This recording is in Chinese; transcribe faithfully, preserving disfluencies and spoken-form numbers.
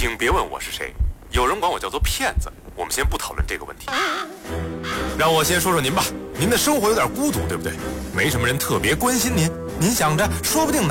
请别问我是谁，有人管我叫做骗子。我们先不讨论这个问题，让我先说说您吧。您的生活有点孤独，对不对？没什么人特别关心您，您想着说不定